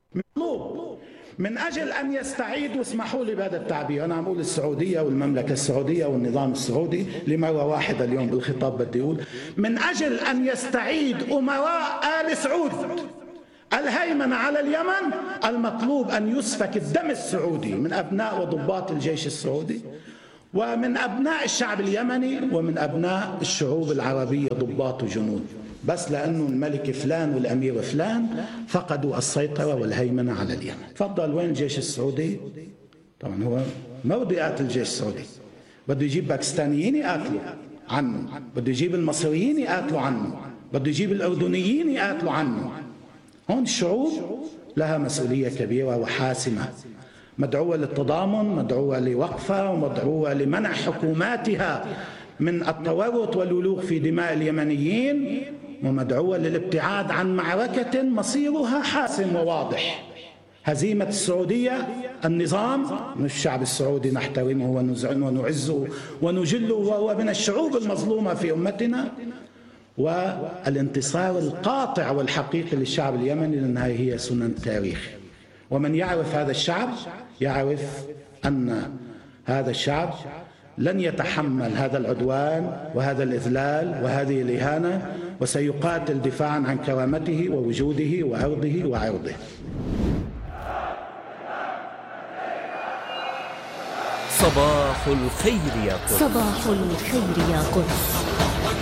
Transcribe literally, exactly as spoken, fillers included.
مطلوب من أجل أن يستعيد، واسمحوا لي بهذا التعبير، أنا عم أقول السعودية والمملكة السعودية والنظام السعودي لمرة واحدة اليوم بالخطاب، بدي أقول من أجل أن يستعيد أمراء آل سعود الهيمنة على اليمن، المطلوب أن يسفك الدم السعودي من أبناء وضباط الجيش السعودي ومن أبناء الشعب اليمني ومن أبناء الشعوب العربية ضباط وجنود، بس لأنه الملك فلان والأمير فلان فقدوا السيطرة والهيمنة على اليمن. تفضل، وين الجيش السعودي؟ طبعا هو ما بده يقاتل الجيش السعودي، بده يجيب باكستانيين يقاتلوا عنه، بده يجيب المصريين يقاتلوا عنه، بده يجيب الأردنيين يقاتلوا عنه. هون الشعوب لها مسؤولية كبيرة وحاسمة، مدعوة للتضامن، مدعوة لوقفة، ومدعوة لمنع حكوماتها من التورط والولوغ في دماء اليمنيين، ومدعوة للابتعاد عن معركة مصيرها حاسم وواضح. هزيمة السعودية النظام، الشعب السعودي نحترمه ونعزه ونجله وهو من الشعوب المظلومة في أمتنا، والانتصار القاطع والحقيقي للشعب اليمني، لأنها هي سنن التاريخ. ومن يعرف هذا الشعب يعرف أن هذا الشعب لن يتحمل هذا العدوان وهذا الإذلال وهذه الإهانة، وسيقاتل دفاعا عن كرامته ووجوده وأرضه وعرضه. صباح الخير يا قدس. صباح الخير يا قدس.